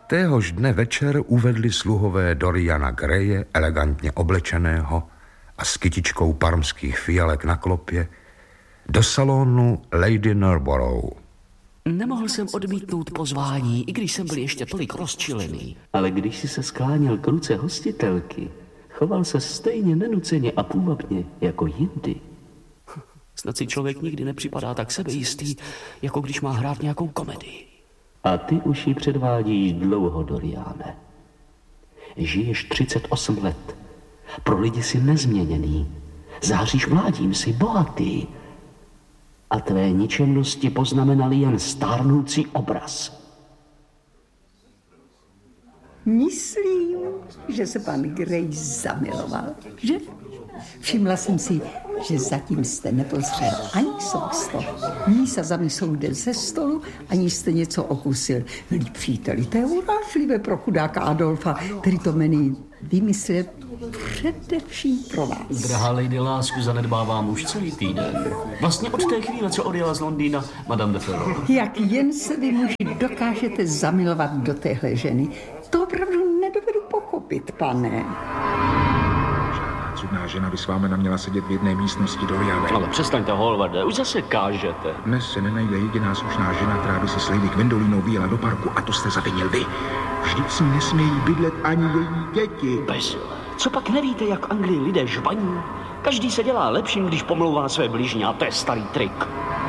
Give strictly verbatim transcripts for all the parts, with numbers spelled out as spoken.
Téhož dne večer uvedli sluhové Doriana Graye, elegantně oblečeného a s kytičkou parmských fialek na klopě, do salonu Lady Narborough. Nemohl jsem odmítnout pozvání, i když jsem byl ještě tolik rozčilený. Ale když si se skláněl k ruce hostitelky, choval se stejně nenuceně a půvabně jako jindy. Snad si člověk nikdy nepřipadá tak sebejistý, jako když má hrát nějakou komedii. A ty už ji předvádíš dlouho, Doriane. Žiješ třicet osm let. Pro lidi jsi nezměněný. Záříš mládím, jsi bohatý. A tvé ničemnosti poznamenali jen stárnoucí obraz. Myslím, že se pan Gray zamiloval, že? Všimla jsem si, že zatím jste nepozřel ani sousto. Ní se zamyslou ze stolu, ani jste něco okusil. Milí příteli, to je urážlivé pro chudáka Adolfa, který to jmény vymyslel především pro vás. Drahá lady, lásku zanedbávám už celý týden. Vlastně od té chvíle, co odjela z Londýna Madame de Ferrol. Jak jen se vy muži dokážete zamilovat do téhle ženy, to opravdu nedovedu pochopit, pane. Cudná žena by s vámi neměla sedět v jedné místnosti, Doriane. Ale přestaňte, Hallwarde, už zase kážete. Dnes se nenajde jediná slušná žena, která by si s Lady Gwendolínou vyjela do parku, a to jste zavinil vy. Vždyť si nesmějí bydlet ani její děti. Bez. Co pak nevíte, jak v Anglii lidé žvaní? Každý se dělá lepším, když pomlouvá své bližně, a to je starý trik.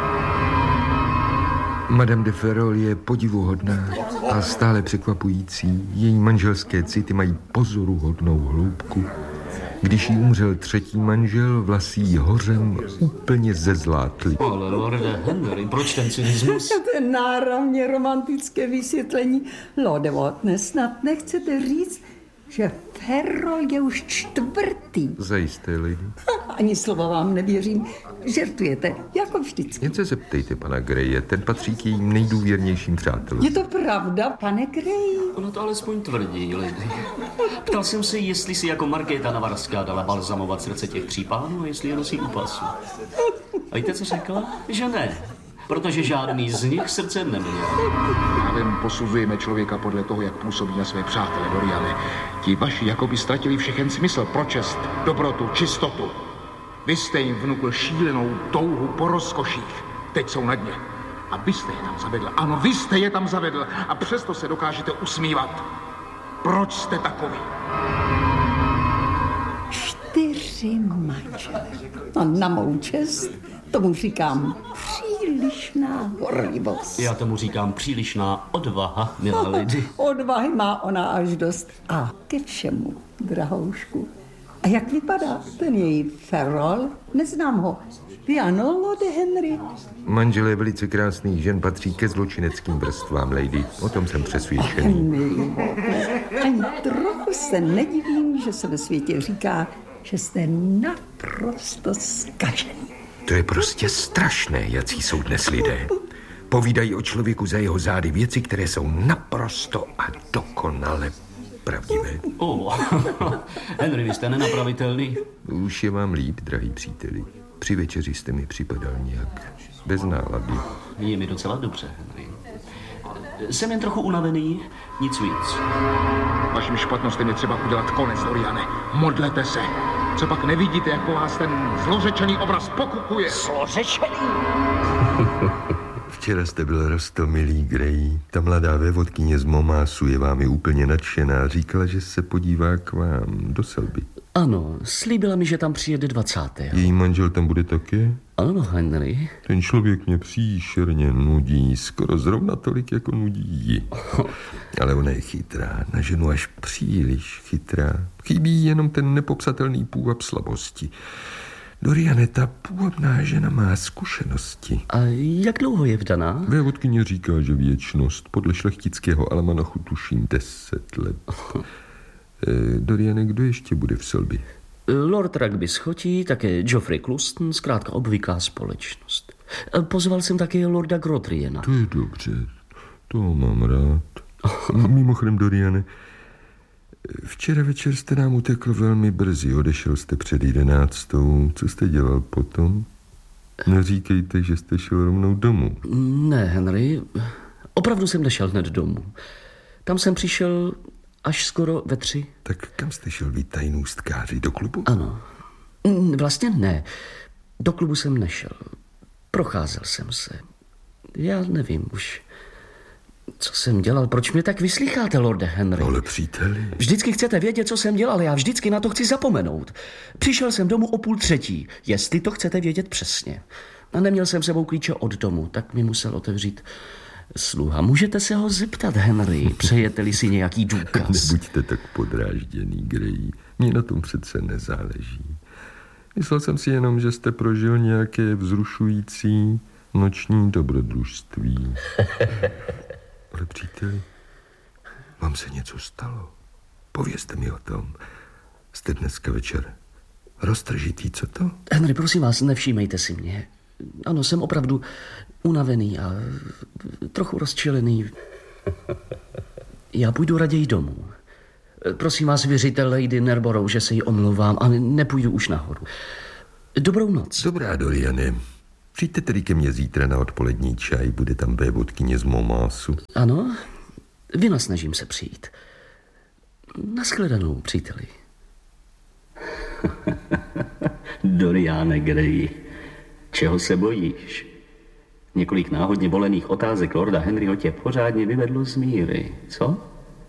Madame de Ferrol je podivuhodná a stále překvapující. Její manželské city mají pozoruhodnou hloubku. Když jí umřel třetí manžel, vlasy jí hořem úplně zezlátly. Ale lorde Henry, proč ten cynismus? To je náramně romantické vysvětlení. Lorde Watne, snad nechcete říct, že Ferrol je už čtvrtý. Zajisté, lady. Ani slova vám nevěřím. Žertujete, jako vždycky. Jen se zeptejte pana Graye, ten patří k jejím nejdůvěrnějším přátelům. Je to pravda, pane Gray? Ono to alespoň tvrdí, lady. Ptal jsem se, jestli si jako Markéta Navarská dala balzamovat srdce těch tří pánů, a jestli je nosí u pasu. A víte, co řekla? Že ne. Protože žádný z nich srdce neměl. Právě posuzujeme člověka podle toho, jak působí na své přátele, Doriane. Ti vaši jakoby ztratili všechen smysl pro čest, dobrotu, čistotu. Vy jste jim vnukl šílenou touhu po rozkoších. Teď jsou na dně. A vy jste je tam zavedl. Ano, vy jste je tam zavedl. A přesto se dokážete usmívat. Proč jste takový? Čtyři manželé. A na mou čest tomu říkám přílišná horlivost. Já tomu říkám přílišná odvaha, milá lady. Odvahy má ona až dost. A ke všemu, drahoušku. A jak vypadá ten její Ferrol? Neznám ho. Vy ano, Lorde Henry? Manželé velice krásných žen patří ke zločineckým vrstvám, lady. O tom jsem přesvědčený. Ani trochu se nedivím, že se ve světě říká, že jste naprosto zkažený. To je prostě strašné, jací jsou dnes lidé. Povídají o člověku za jeho zády věci, které jsou naprosto a dokonale pravdivé. Oh. Henry, vy jste nenapravitelný. Už je vám líp, drahý příteli. Při večeři jste mi připadal nějak bez nálady. Je mi docela dobře, Henry. Jsem jen trochu unavený, nic víc. Vašim špatnostem je třeba udělat konec, Doriane. Modlete se. Co pak nevidíte, jak po vás ten zlořečený obraz pokukuje? Zlořečený? Včera jste byl roztomilý, Gray. Ta mladá vévodkyně z Momásu je vámi úplně nadšená. Říkala, že se podívá k vám do Selby. Ano, slíbila mi, že tam přijede dvacátého. Její manžel tam bude také? Ano, Henry. Ten člověk mě příšerně nudí, skoro zrovna tolik, jako nudí ji. Ale ona je chytrá, na ženu až příliš chytrá. Chybí jenom ten nepopsatelný půvab slabosti. Doriane, ta půvabná žena má zkušenosti. A jak dlouho je vdaná? Vévodkyně říká, že věčnost. Podle šlechtického almanachu tuším deset let. Doriane, kdo ještě bude v Selby? Lord Rugby schotí, také Geoffrey Clouston, zkrátka obvyklá společnost. Pozval jsem také Lorda Grotriena. To je dobře, to mám rád. Mimochodem, Doriane, včera večer jste nám utekl velmi brzy, odešel jste před jedenáctou. Co jste dělal potom? Neříkejte, že jste šel rovnou domů. Ne, Henry, opravdu jsem nešel hned domů. Tam jsem přišel až skoro ve tři. Tak kam jste šel vy, tajnůstkáři, do klubu? Ano. Vlastně ne. Do klubu jsem nešel. Procházel jsem se. Já nevím už, co jsem dělal. Proč mě tak vyslýcháte, lorde Henry? Ale příteli. Vždycky chcete vědět, co jsem dělal. Já vždycky na to chci zapomenout. Přišel jsem domů o půl třetí, jestli to chcete vědět přesně. A neměl jsem sebou klíče od domu, tak mi musel otevřít sluha. Můžete se ho zeptat, Henry, přejete-li si nějaký důkaz? Nebuďte tak podrážděný, Grey. Mně na tom přece nezáleží. Myslel jsem si jenom, že jste prožil nějaké vzrušující noční dobrodružství. Ale příteli, vám se něco stalo. Povězte mi o tom. Jste dneska večer roztržitý, co to? Henry, prosím vás, nevšímejte si mě. Ano, jsem opravdu unavený a trochu rozčilený. Já půjdu raději domů. Prosím vás, věříte Lady Narborough, že se jí omlouvám a nepůjdu už nahoru. Dobrou noc. Dobrá, Doriane. Přijďte tedy ke mně zítra na odpolední čaj, bude tam vévodkyně z Montmarsu. Ano, vynasnažím se přijít. Naschledanou, příteli. Doriane Grey, čeho se bojíš? Několik náhodně volených otázek lorda Henryho tě pořádně vyvedlo z míry, co?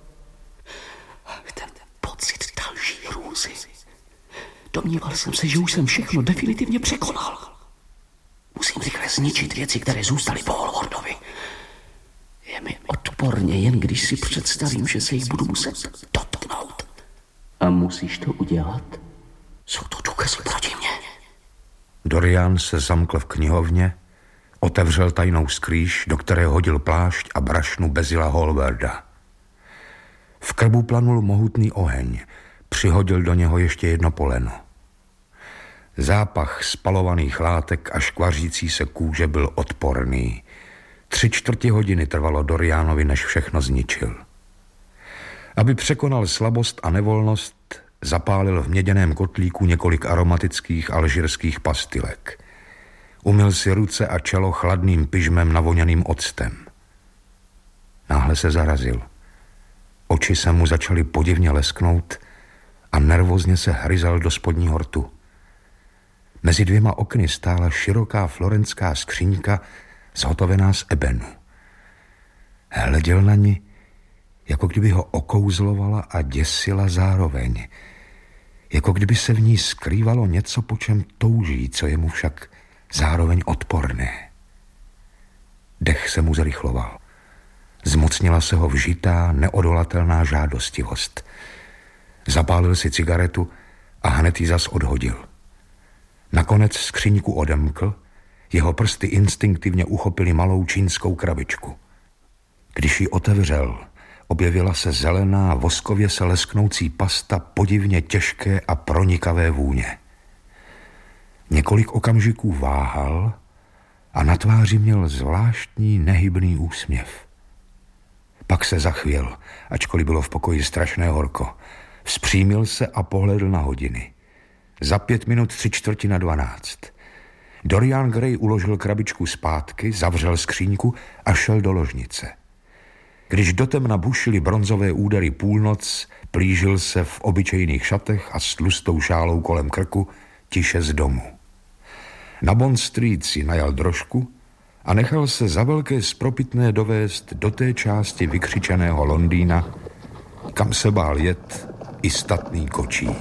Ten pocit další hrůzy. Domníval jsem se, že už jsem všechno definitivně překonal. Musím rychle zničit věci, které zůstaly po Hallwardovi. Je mi odporně, jen když si představím, že se jich budu muset dotknout. A musíš to udělat? Jsou to důkazy proti mně. Dorian se zamkl v knihovně, otevřel tajnou skrýš, do které hodil plášť a brašnu Bezila Hallwarda. V krbu planul mohutný oheň, přihodil do něho ještě jedno poleno. Zápach spalovaných látek a škvařící se kůže byl odporný. Tři čtvrtě hodiny trvalo Dorianovi, než všechno zničil. Aby překonal slabost a nevolnost, zapálil v měděném kotlíku několik aromatických alžírských pastilek. Umyl si ruce a čelo chladným pyžmem navoněným octem. Náhle se zarazil. Oči se mu začaly podivně lesknout a nervózně se hryzal do spodního rtu. Mezi dvěma okny stála široká florentská skříňka zhotovená z ebenu. Hleděl na ní, jako kdyby ho okouzlovala a děsila zároveň. Jako kdyby se v ní skrývalo něco, po čem touží, co je mu však zároveň odporné. Dech se mu zrychloval. Zmocnila se ho vžitá, neodolatelná žádostivost. Zapálil si cigaretu a hned ji zas odhodil. Nakonec skříňku odemkl, jeho prsty instinktivně uchopili malou čínskou krabičku. Když ji otevřel, objevila se zelená, voskově se lesknoucí pasta podivně těžké a pronikavé vůně. Několik okamžiků váhal a na tváři měl zvláštní nehybný úsměv. Pak se zachvěl, ačkoliv bylo v pokoji strašné horko. Vzpřímil se a pohledl na hodiny. Za pět minut tři čtvrti na dvanáct. Dorian Gray uložil krabičku zpátky, zavřel skříňku a šel do ložnice. Když do temna bušily bronzové údery půlnoc, plížil se v obyčejných šatech a s tlustou šálou kolem krku tiše z domu. Na Bond Street si najal drožku a nechal se za velké spropitné dovést do té části vykřičeného Londýna, kam se bál jet i statný kočí.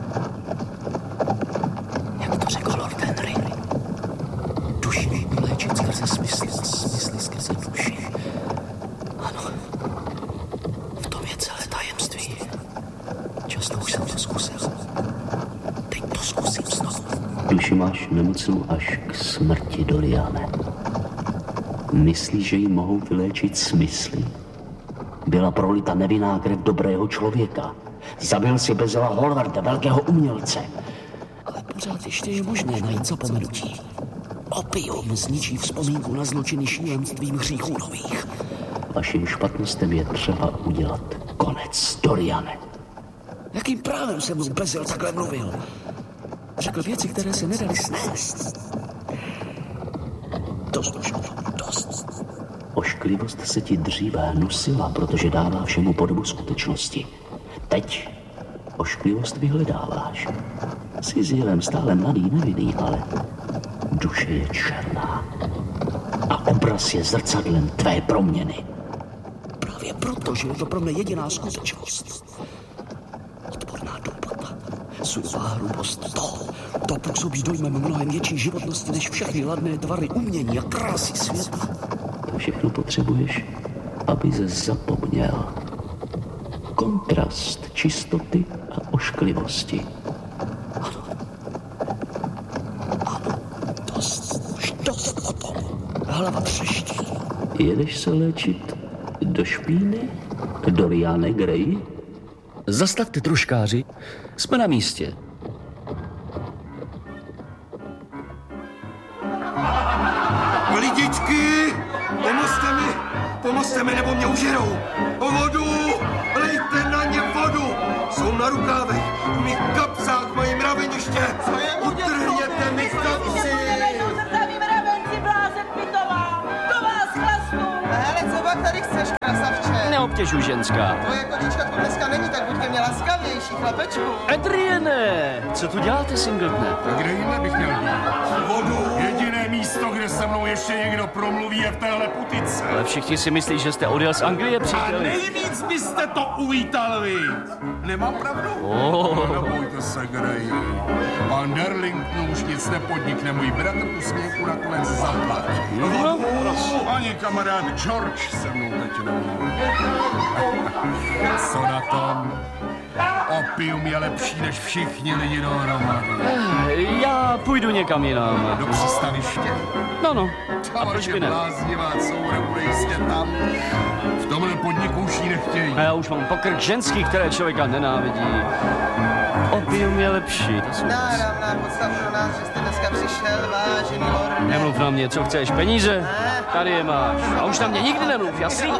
Jak to řekl lord Henry? Duši léčit skrze smysly, smysly skrze duši. Ano, v tom je celé tajemství. Často už jsem to zkusil. Teď to zkusím znovu. Duši máš nemocnou až k smrti, Doriane. Myslíš, že ji mohou vyléčit smysly? Byla prolita nevinná krev dobrého člověka. Zabil si Bezila Hallwarda, velkého umělce. Ale pořád ještě je možné najít zapomenutí. Opium zničí vzpomínku na zločiny šílenstvím hříchů nových. Vašim špatnostem je třeba udělat konec, Doriane. Jakým právem se mnou Bezil takhle mluvil? Řekl věci, které se nedaly snést. Dost už, dost. Ošklivost se ti dříve hnusila, protože dává všemu podobu skutečnosti. Teď ošklivost vyhledáváš. Jsi s Jilem stále mladý, nevinný, ale duše je černá. A obraz je zrcadlem tvé proměny. Právě proto, že je to pro mě jediná skutečnost. Odporná dupota, surová hrubost, to, to působí dojmem mnohem větší životnosti než všechny ladné tvary umění a krásy světa. To všechno potřebuješ, aby se zapomněl. Kontrast čistoty a ošklivosti. Ano. Ano, dost, už dost o tom. Hlava třeští. Jedeš se léčit do špíny? Doriane Gray? Zastavte, troškáři. Jsme na místě. Lidičky, pomozte mi, pomozte mi, nebo mě užerou. O vodu, lejte na ně vodu. Jsou na rukávech, v mých kapsách mají mraveniště. Utrhněte mi kapsy. Hele, co pak tady chceš, krasavče? Neobtěžuj, ženská. Tvoje kodička tu dneska není, tak buď ke mně laskavější, chlapečku. Adriane, co tu děláte, Singletone? Kde jinde bych měl být? Vodu. Jediné místo, kde se mnou ještě někdo promluví, je v téhle putice. Ale všichni si myslí, že jste odjel z Anglie, A příteli. nejvíc byste to uvítal vy. Nemám pravdu? Oh. No, nebojte se, Gray. Pan Darlington už nic nepodnikne, můj bratr tu směchu nakonec zaplatí. No, Ani kamarád George se mnou teď nemluví. Co na tom? Opium je lepší než všichni lidi dohromady. já půjdu někam jinam. Do přistaniště. No, no. Ta A proč vaše by ne? bláznivá coura bude jistě tam. V tomhle podniku už ji nechtějí. A já už mám pokrk ženský, které člověka nenávidí. Opium je lepší. To jsou... Náramná podstav pro nás, že jste dneska přišel, vážený lorde. Nemluv na mě, co chceš, peníze? Tady je máš. A už na mě nikdy nemluv, jasný?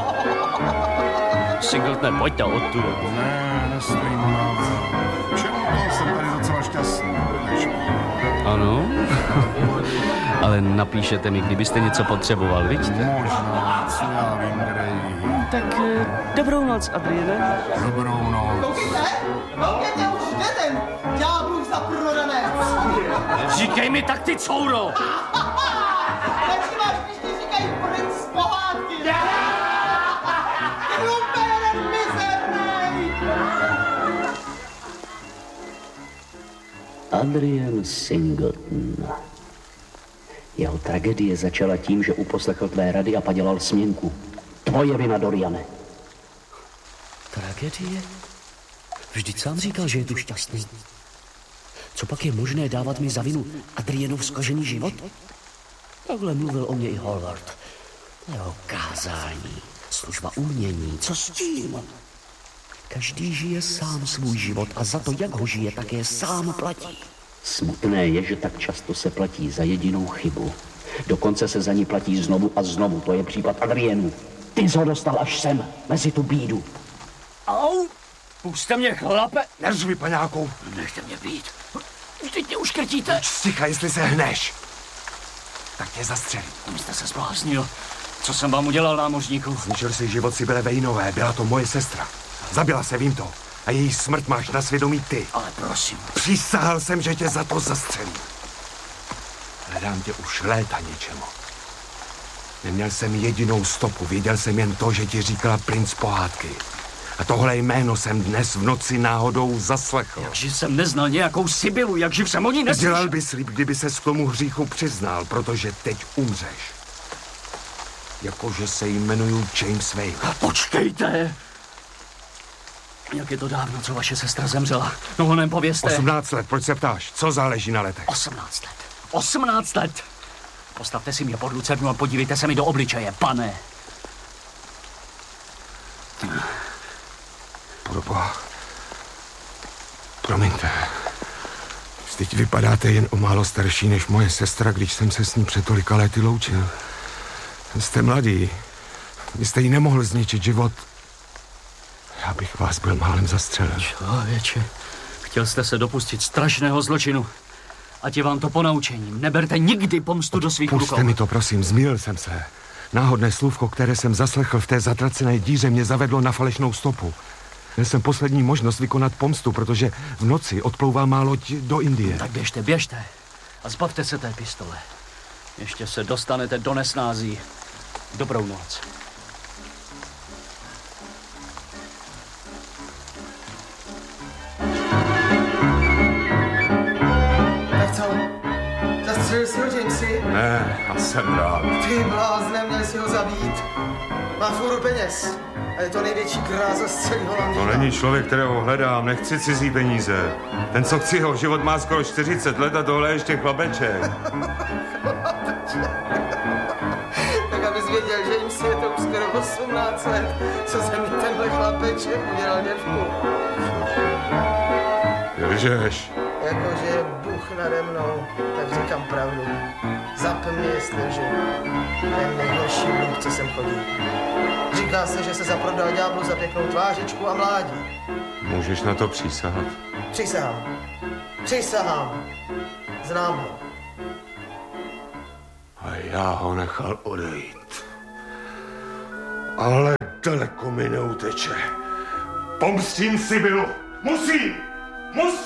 Singletone, pojďte odtud. Ne, nestojím na čemu to? Jsem tady docela šťastný. Ano, ale napíšete mi, kdybyste něco potřeboval, vidíte? Možná, co já vím, Gray. Tak eh, dobrou noc, Adriane. Dobrou noc. Koukejte, koukejte, už jde ten ďáblův zaprodanec. Říkej mi tak, ty couro! Radši máš, když ti říkají princ z pohádky. Krupe jeden mizernej. Adrian Singleton. Jeho tragédie začala tím, že uposlechl tvé rady a padělal směnku. Tvoje vina, Doriane. Tragédie? Vždyť sám říkal, že je tu šťastný. Co pak je možné dávat mi za vinu Adrianův zkažený život? Takhle mluvil o mě i Hallward. Jeho kázání, služba umění, co s tím? Každý žije sám svůj život a za to, jak ho žije, také sám platí. Smutné je, že tak často se platí za jedinou chybu. Dokonce se za ní platí znovu a znovu. To je případ Adrianů. Ty jsi ho dostal až sem, mezi tu bídu. Au! Puste mě, chlape! Neřvi, paňáku. Nechte mě být. Vždyť mě uškrtíte. Sticha, jestli se hneš. Tak tě zastřelím. Vy jste se zbláznil. Co jsem vám udělal, námořníku? Zničil si život Sibyle Vejnové, byla to moje sestra. Zabila se, vím to. A její smrt máš na svědomí ty. Ale prosím. Přísahal jsem, že tě za to zastřelím. Hledám tě už léta něčemu. Neměl jsem jedinou stopu, věděl jsem jen to, že ti říkala princ pohádky. A tohle jméno jsem dnes v noci náhodou zaslechl. Jakže jsem neznal nějakou Sibylu, jakže jsem o ní neslyšel. Dělal bys líp, kdyby ses k tomu hříchu přiznal, protože teď umřeš. Jakože se jmenuju James Wayne. A počkejte. Jak je to dávno, co vaše sestra zemřela? No honem povězte. osmnáct let, proč se ptáš? Co záleží na letech? osmnáct let. osmnáct let. Postavte si mě pod lucernu a podívejte se mi do obličeje, pane. Proboha. Promiňte. Vždyť vypadáte jen o málo starší než moje sestra, když jsem se s ní před tolika lety loučil. Jste mladý. Vy jste jí nemohl zničit život. Já bych vás byl málem zastřelil. Člověče, chtěl jste se dopustit strašného zločinu. Ať je vám to ponaučením. Neberte nikdy pomstu do svých rukou. Puste mi to, prosím, zmýlil jsem se. Náhodné slůvko, které jsem zaslechl v té zatracené díře, mě zavedlo na falešnou stopu. Měl jsem poslední možnost vykonat pomstu, protože v noci odplouvá má loď do Indie. Tak běžte, běžte a zbavte se té pistole. Ještě se dostanete do nesnází. Dobrou noc. Tak co? Zastřelil jsi ho, Jamesy? Ne, a jsem rád. Ty blázne, měl si ho zabít. Má fůru peněz. A je to největší krása z celého Londýna. To není člověk, kterého hledám, nechci cizí peníze. Ten, co chci ho, život má skoro čtyřicet let a tohle ještě chlapeček. Tak abys věděl, že jim si je to už skoro osmnáct let, co se mi tenhle chlapeček udělal děvku. Lžeš. Jakože je Bůh nade mnou, tak říkám pravdu. Zap mě, jestli lžu. To je nejhorší blud, co sem chodí. Říká se, že se zaprodal ďáblu za pěknou tvářičku a mládí. Můžeš na to přísahat? Přísahám. Přísahám. Znám ho. A já ho nechal odejít. Ale daleko mi neuteče. Pomstím Sibylu. Musím! Musím!